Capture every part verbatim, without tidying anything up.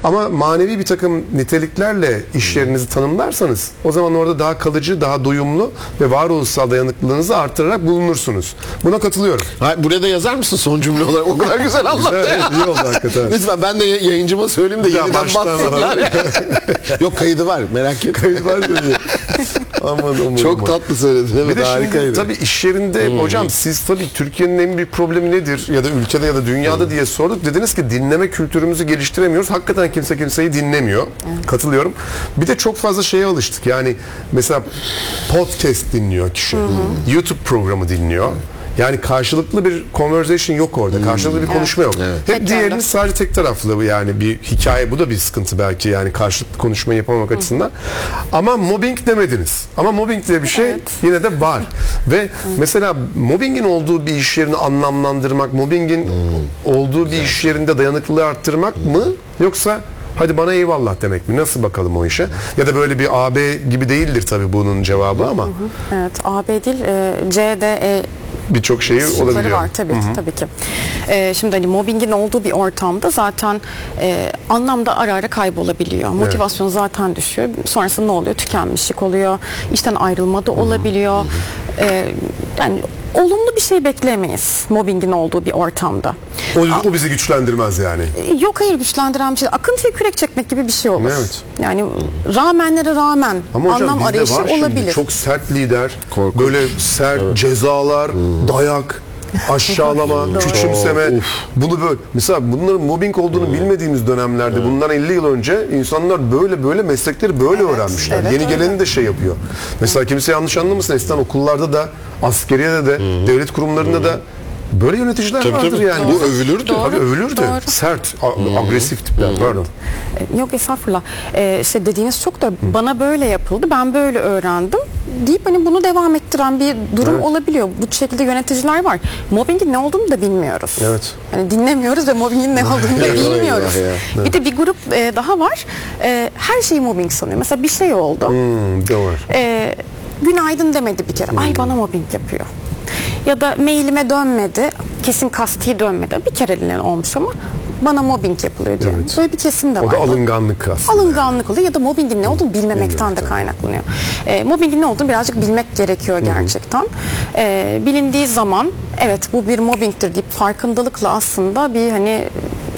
Ama manevi bir takım niteliklerle iş yerinizi tanımlarsanız o zaman orada daha kalıcı, daha doyumlu ve varoluşsal dayanıklılığınızı artırarak bulunursunuz. Buna katılıyorum. Ha, buraya da yazar mısın son cümle olarak? O kadar güzel anlattı. Güzel, iyi oldu hakikaten. Lütfen ben de yayıncıma söyleyeyim de Ya yeniden baştan baksınlar. Yok, kaydı var, merak etme. Kayıt var dedi. Aman aman. Çok aman. tatlı söyledin. Evet, Bir de harikaydı. şimdi tabii iş yerinde hmm. hocam siz tabii Türkiye'nin en büyük problemi nedir ya da ülkede ya da dünyada hmm. diye sorduk. Dediniz ki dinleme kültürümüzü geliştiremiyoruz. Hakikaten kimse kimseyi dinlemiyor. Evet. Katılıyorum. Bir de çok fazla şeye alıştık. Yani mesela podcast dinliyor kişi. Hmm. YouTube programı dinliyor. Yani karşılıklı bir conversation yok orada. Karşılıklı bir konuşma yok. Evet. Hep Pekala. Diğerinin sadece tek taraflı yani bir hikaye. Bu da bir sıkıntı belki yani karşılıklı konuşma yapamamak Hı. açısından. Ama mobbing demediniz. Ama mobbing diye bir şey evet. yine de var. Ve Hı. mesela mobbingin olduğu bir iş yerini anlamlandırmak, mobbingin Hı. olduğu bir iş yerinde dayanıklılığı arttırmak Hı. mı? Yoksa hadi bana eyvallah demek mi? Nasıl bakalım o işe? Ya da böyle bir A B gibi değildir tabii bunun cevabı ama. Hı hı. Evet, A B değil, e, C, D, E birçok şeyi olabiliyor. var tabii ki, tabii ki. Ee, şimdi hani mobbingin olduğu bir ortamda zaten e, anlamda ara ara kaybolabiliyor. Motivasyon evet. zaten düşüyor. Sonrasında ne oluyor? Tükenmişlik oluyor. İşten ayrılma da olabiliyor. Hı hı. Ee, yani olumlu bir şey beklemeyiz mobbingin olduğu bir ortamda. O, o bizi güçlendirmez yani. Yok, hayır, güçlendiren bir şey. Akıntıya kürek çekmek gibi bir şey olur. Evet. Yani rağmenlere rağmen ama hocam, anlam arayışı olabilir. Şimdi çok sert lider, korkunç. Böyle sert evet. cezalar, hmm. dayak, aşağılama, küçümseme. Bunu böyle mesela bunların mobbing olduğunu hmm. bilmediğimiz dönemlerde hmm. bundan elli yıl önce insanlar böyle böyle meslekleri böyle evet, öğrenmişler. Evet, Yeni geleni de şey yapıyor. Mesela kimse yanlış anlamasın. Eskiden okullarda da, askeriyede de, hmm. devlet kurumlarında hmm. da böyle yöneticiler tabii, vardır tabii. yani. Doğru. Bu övülürdü. Doğru. Tabii övülürdü. Doğru. Sert, hmm. agresif tipler. Hmm. Pardon. Yok estağfurullah. Ee, işte dediğiniz çok da hmm. bana böyle yapıldı, ben böyle öğrendim deyip hani bunu devam ettiren bir durum evet. olabiliyor. Bu şekilde yöneticiler var. Mobbingin ne olduğunu da bilmiyoruz. Evet. Yani dinlemiyoruz ve mobbingin ne olduğunu da bilmiyoruz. Bir de bir grup e, daha var. E, her şeyi mobbing sanıyor. Mesela bir şey oldu. Hmm, doğru. E, günaydın demedi bir kere. Hmm. Ay bana mobbing yapıyor. Ya da mailime dönmedi. Kesin kasti dönmedi. Bir kereliğine olmuş ama bana mobbing yapılıyor diye. Evet. Böyle bir kesim de var. O da alınganlık aslında. Alınganlık oluyor ya da mobbingin ne olduğunu bilmemekten de kaynaklanıyor. E, mobbingin ne olduğunu birazcık bilmek gerekiyor gerçekten. E, bilindiği zaman evet bu bir mobbingtir deyip farkındalıkla aslında bir hani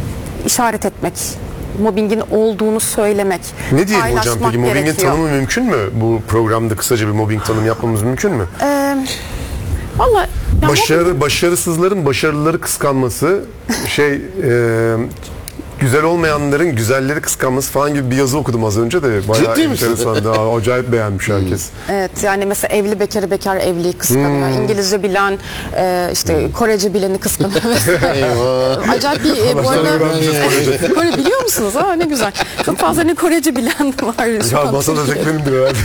işaret etmek, mobbingin olduğunu söylemek, ne diyelim hocam peki mobbingin gerekiyor. tanımı mümkün mü? Bu programda kısaca bir mobbing tanımı yapmamız mümkün mü? Eee Vallahi Başarı, başarısızların başarıları kıskanması, şey e, güzel olmayanların güzelleri kıskanması falan gibi bir yazı okudum az önce de bayağı Ciddi enteresandı. Acayip beğenmiş herkes. Evet, yani mesela evli bekarı bekar evliyi kıskanıyor. Hmm. İngilizce bilen e, işte hmm. Korece bileni kıskanıyor. Acayip bir e, bu arada e, Kore biliyor musunuz? Ha, ne güzel. Çok fazla ne Korece bilen var. Ya masada tek benimdir herhalde.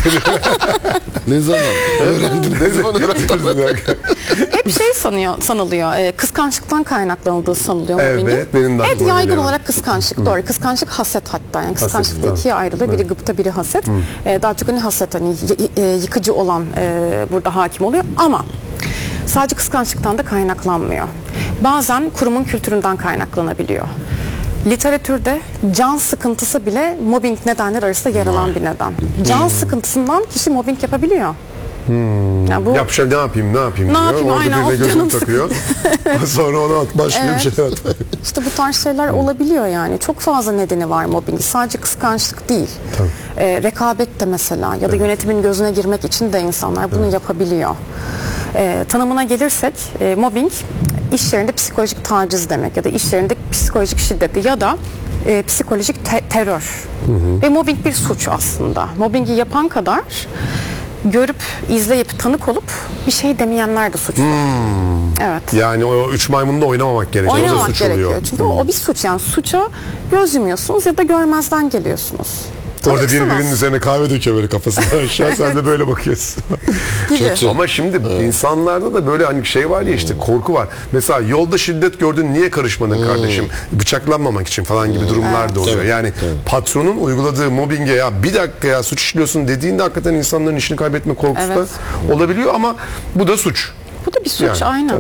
Ne zaman? Öğrendim. Ne zaman öğrendim? Hep şey sanıyor, sanılıyor. E, kıskançlıktan kaynaklanıldığı sanılıyor. Evet, benim de evet, yaygın olarak kıskançlık. Hmm. Doğru. Kıskançlık haset hatta. Yani kıskançlık da ikiye ayrılır. Biri gıpta, biri haset. Hmm. E, daha çok hani haset hani y- y- yıkıcı olan e, burada hakim oluyor. Ama sadece kıskançlıktan da kaynaklanmıyor. Bazen kurumun kültüründen kaynaklanabiliyor. Literatürde can sıkıntısı bile mobbing nedenler arasında yer alan bir neden. Can hmm. sıkıntısından kişi mobbing yapabiliyor. Hmm. Yani bu, Yapacağım ne yapayım ne yapayım ne diyor. Yapayım, Orada aynen, birine gözünü takıyor. Sonra ona at, başlıyor evet. bir şeyler atmaya. İşte bu tarz şeyler hmm. olabiliyor yani. Çok fazla nedeni var mobbing. Sadece kıskançlık değil. Ee, rekabet de mesela ya da evet. yönetimin gözüne girmek için de insanlar bunu evet. yapabiliyor. Ee, tanımına gelirsek e, mobbing iş yerinde psikolojik taciz demek ya da iş yerinde psikolojik şiddet ya da e, psikolojik te- terör. Hı hı. Ve mobbing bir suç aslında. Mobbingi yapan kadar görüp, izleyip, tanık olup bir şey demeyenler de suçlu. Hmm. Evet. Yani o üç maymunda oynamamak gerekiyor. Oynamak o da suç gerekiyor. oluyor. Çünkü hmm. o, o bir suç yani. Suça göz yumuyorsunuz ya da görmezden geliyorsunuz. Orada birbirinin üzerine kahve döküyor böyle kafasından aşağı. Sen de böyle bakıyorsun. Gibi. Ama şimdi evet. insanlarda da böyle hani şey var ya işte korku var. Mesela yolda şiddet gördün niye karışmadın hmm. kardeşim? Bıçaklanmamak için falan gibi durumlar evet. da oluyor. Evet. Yani evet. patronun uyguladığı mobbinge ya bir dakika ya suç işliyorsun dediğinde hakikaten insanların işini kaybetme korkusu evet. da olabiliyor ama bu da suç. Bu da bir suç yani, aynen. Tabii.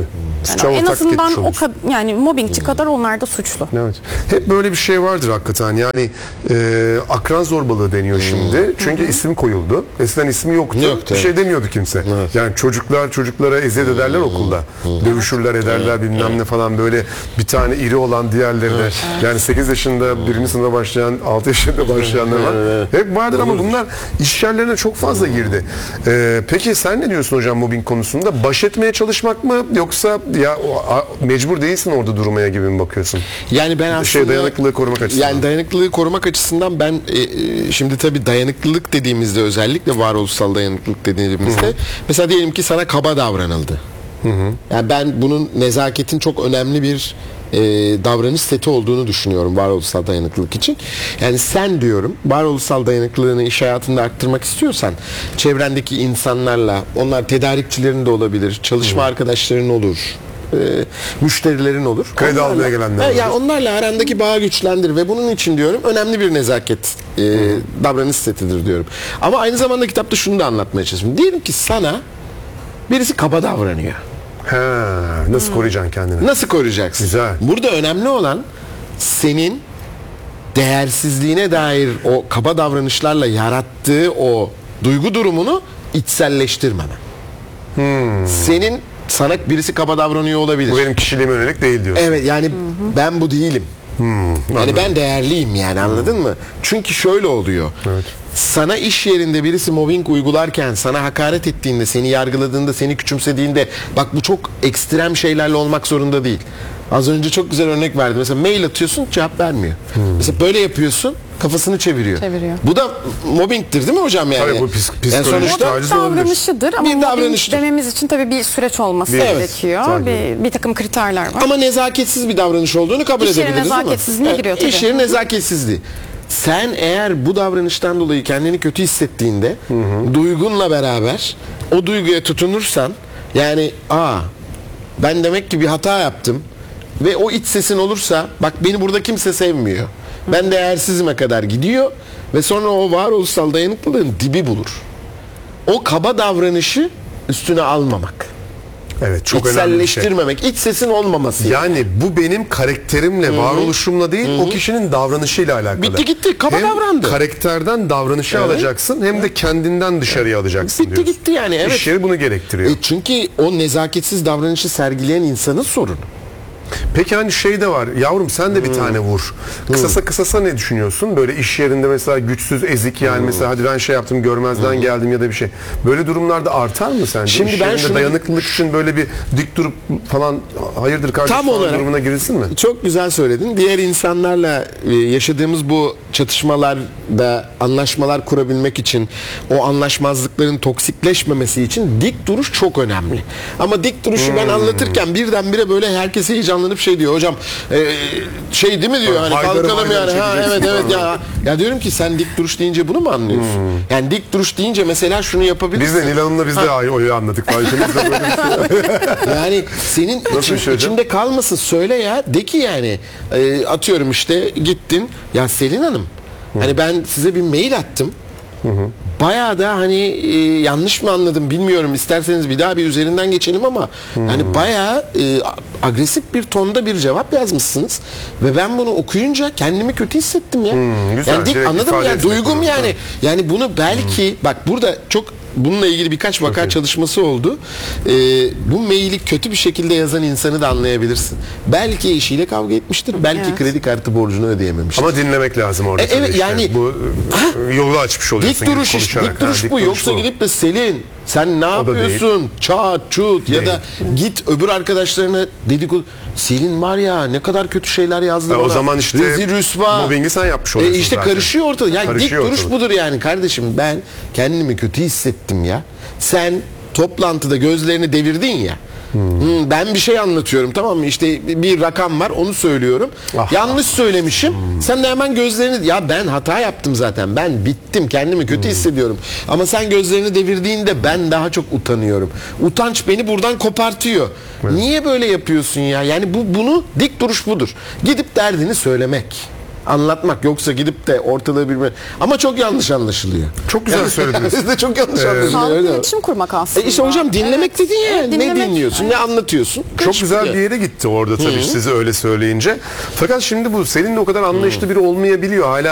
Suça en ortak azından etmiş o olursun. kad- yani mobbingçi kadar onlar da suçlu. Evet. Hep böyle bir şey vardır hakikaten. Yani e, akran zorbalığı deniyor şimdi. Çünkü isim koyuldu. Eskiden ismi yoktu. Yoktu, bir şey evet. demiyordu kimse. Yani çocuklar çocuklara eziyet ederler okulda. Dövüşürler ederler bilmem ne falan, böyle bir tane iri olan diğerlerine. Yani sekiz yaşında birinci sınıfa başlayan, altı yaşında başlayanlar var. Hep vardır ama bunlar iş yerlerine çok fazla girdi. E, peki sen ne diyorsun hocam mobbing konusunda? Baş etmeye çalışmak mı, yoksa ya o, a, mecbur değilsin orada durmaya gibi mi bakıyorsun? Yani ben aslında Şey, dayanıklılığı korumak açısından. Yani dayanıklılığı korumak açısından ben e, e, şimdi tabii dayanıklılık dediğimizde, özellikle varoluşsal dayanıklılık dediğimizde, Hı-hı. mesela diyelim ki sana kaba davranıldı. Hı-hı. Yani ben bunun nezaketin çok önemli bir e, davranış seti olduğunu düşünüyorum varoluşsal dayanıklılık için. Yani sen diyorum varoluşsal dayanıklılığını iş hayatında arttırmak istiyorsan çevrendeki insanlarla, onlar tedarikçilerin de olabilir, çalışma Hı-hı. arkadaşların olur, e, müşterilerin olur. Kredi Onlarla- almaya gelenler Ha, olur. ya onlarla arandaki bağı güçlendir ve bunun için diyorum önemli bir nezaket e, davranış setidir diyorum. Ama aynı zamanda kitapta şunu da anlatmaya çalışıyorum. Diyelim ki sana birisi kaba davranıyor. He, nasıl koruyacaksın kendini? Nasıl koruyacaksın? Güzel. Burada önemli olan senin değersizliğine dair o kaba davranışlarla yarattığı o duygu durumunu içselleştirmemen. Senin sana birisi kaba davranıyor olabilir. Bu benim kişiliğime yönelik değil diyorsun. Evet, yani ben bu değilim. Yani ben değerliyim, yani anladın mı? Çünkü şöyle oluyor. Evet. Sana iş yerinde birisi mobbing uygularken, sana hakaret ettiğinde, seni yargıladığında, seni küçümsediğinde, bak bu çok ekstrem şeylerle olmak zorunda değil. Az önce çok güzel örnek verdim. Mesela mail atıyorsun, cevap vermiyor. Mesela böyle yapıyorsun, kafasını çeviriyor. Çeviriyor. Bu da mobbingtir değil mi hocam yani? Tabii bu pis- Yani psikolojik sonuçta taciz Bir olabilir. davranışıdır ama Bir mobbing davranıştır. dememiz için tabii bir süreç olması Bir- Evet. gerekiyor. Takip. Bir, bir takım kriterler var. ama nezaketsiz bir davranış olduğunu kabul İş yeri edebiliriz değil mi? nezaketsizliğine giriyor tabii. İş yeri nezaketsizliği. Sen eğer bu davranıştan dolayı kendini kötü hissettiğinde duygunla beraber o duyguya tutunursan, yani aa ben demek ki bir hata yaptım ve o iç sesin olursa, bak beni burada kimse sevmiyor, ben değersizime kadar gidiyor ve sonra o varoluşsal dayanıklılığın dibi bulur. O kaba davranışı üstüne almamak. Evet, çok önemli bir şey. İçselleştirmemek, iç sesin olmaması. Yani bu benim karakterimle, varoluşumla değil, o kişinin davranışıyla alakalı. Bitti gitti, kaba hem davrandı. karakterden davranışı Evet. alacaksın, hem de kendinden dışarıya alacaksın Bitti diyorsun. gitti yani, evet. İş yeri bunu gerektiriyor. E çünkü o nezaketsiz davranışı sergileyen insanın sorunu. Peki hani şey de var, yavrum sen de bir tane vur. Kısasa kısasa ne düşünüyorsun? Böyle iş yerinde mesela güçsüz, ezik, yani mesela hadi ben şey yaptım, görmezden geldim ya da bir şey. Böyle durumlarda artar mı sence? Şimdi İş ben yerinde şunu- dayanıklılık için böyle bir dik durup falan, hayırdır kardeşim Tam falan olarak- durumuna girilsin mi? Çok güzel söyledin. Diğer insanlarla e, yaşadığımız bu çatışmalarda anlaşmalar kurabilmek için, o anlaşmazlıkların toksikleşmemesi için dik duruş çok önemli. Ama dik duruşu ben anlatırken birdenbire böyle herkes heyecanlanıp şey diyor, hocam e, şey değil mi diyor, hani Haydarı kalkalım haydarı yani, ha çekeceksin evet evet falan. ya. Ya diyorum ki sen dik duruş deyince bunu mu anlıyorsun? Yani dik duruş deyince mesela şunu yapabilirsin. Biz de Nil Hanım'la biz de ay- oyu anladık. Farkımızda böyle bir şey. Yani senin için, bir şey hocam? içinde kalmasın, söyle ya, de ki yani e, atıyorum işte gittin ya Selin Hanım, hani ben size bir mail attım, bayağı da hani e, yanlış mı anladım bilmiyorum, isterseniz bir daha bir üzerinden geçelim ama hani bayağı e, agresif bir tonda bir cevap yazmışsınız ve ben bunu okuyunca kendimi kötü hissettim ya. güzel, Yani dik- direkt anladın mı ifade ya, etmek duygum lazım. yani. Yani bunu belki bak burada çok bununla ilgili birkaç vaka çalışması oldu. Ee, bu maili kötü bir şekilde yazan insanı da anlayabilirsin. Belki eşiyle kavga etmiştir. Belki Evet. kredi kartı borcunu ödeyememiştir. Ama dinlemek lazım orada. E, tabii evet, işte. yani- bu e, yolu açmış oluyorsun. Dik duruş gidip işte, konuşarak. dik duruş Ha, dik bu. duruş Yoksa bu. gidip de Selin sen ne da yapıyorsun? Çat çut ya Değil. da git öbür arkadaşlarına dedikodu. Selin var ya ne kadar kötü şeyler yazdı E, bana. o zaman işte Rezil rüsva. mobbingi sen yapmış E oluyorsun işte zaten. karışıyor ortada. Yani Karışıyor dik duruş ortalık. budur yani kardeşim. Ben kendimi kötü hissettim ya. Sen toplantıda gözlerini devirdin ya. Hmm, ben bir şey anlatıyorum, tamam mı? İşte bir rakam var, onu söylüyorum. Ah. Yanlış söylemişim. Sen de hemen gözlerini, ya ben hata yaptım zaten. Ben bittim, kendimi kötü hissediyorum. Ama sen gözlerini devirdiğinde ben daha çok utanıyorum. Utanç beni buradan kopartıyor. Niye böyle yapıyorsun ya? Yani bu bunu dik duruş budur. Gidip derdini söylemek. Anlatmak, yoksa gidip de ortalığı bilme. Ama çok yanlış anlaşılıyor. Çok güzel söylediniz. Siz de çok yanlış Evet. anlaşılıyor. Sağlıklı öyle mi? iletişim kurmak aslında. E işte hocam dinlemek Evet. dedin ya. Evet, ne dinlemek. dinliyorsun, ne anlatıyorsun? Çok Kaç güzel biliyor. bir yere gitti orada tabii size öyle söyleyince. Fakat şimdi bu seninle o kadar anlayışlı biri olmayabiliyor. Hala